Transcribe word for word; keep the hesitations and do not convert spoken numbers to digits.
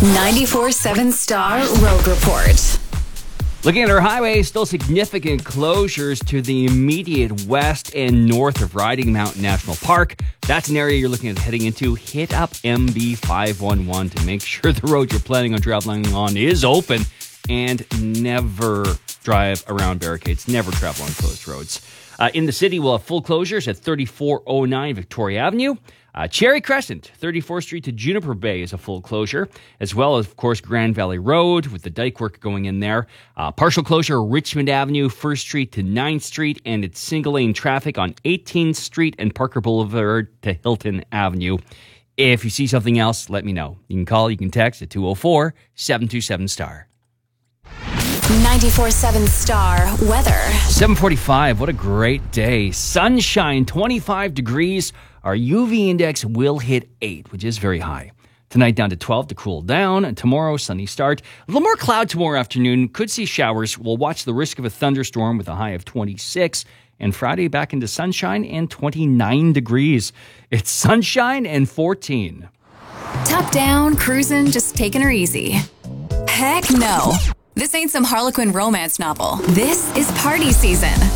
ninety-four point seven Star Road Report. Looking at our highways, still significant closures to the immediate west and north of Riding Mountain National Park. That's an area you're looking at heading into. Hit up M B five one one to make sure the road you're planning on traveling on is open, and never drive around barricades. Never travel on closed roads. Uh, in the city, we'll have full closures at thirty-four oh nine Victoria Avenue. Uh, Cherry Crescent, thirty-fourth Street to Juniper Bay is a full closure, as well as, of course, Grand Valley Road with the dike work going in there. Uh, partial closure, Richmond Avenue, first Street to ninth Street, and it's single-lane traffic on eighteenth Street and Parker Boulevard to Hilton Avenue. If you see something else, let me know. You can call, you can text at two oh four, seven two seven, STAR. ninety-four point seven Star Weather. seven forty-five, what a great day. Sunshine, twenty-five degrees. Our U V index will hit eight, which is very high. Tonight down to twelve to cool down. And tomorrow, sunny start. A little more cloud tomorrow afternoon. Could see showers. We'll watch the risk of a thunderstorm with a high of twenty-six. And Friday back into sunshine and twenty-nine degrees. It's sunshine and fourteen. Top down, cruising, just taking her easy. Heck no. This ain't some Harlequin romance novel. This is party season.